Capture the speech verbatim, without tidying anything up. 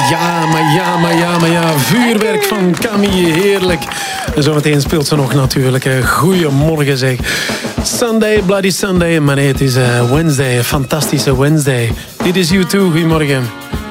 ja, maar ja, maar ja, maar ja. Vuurwerk van Camille, heerlijk. En zometeen speelt ze nog natuurlijk. Goedemorgen zeg. Sunday, Bloody Sunday. Maar nee, het is uh, Wednesday, een fantastische Wednesday. Dit is U twee, goedemorgen.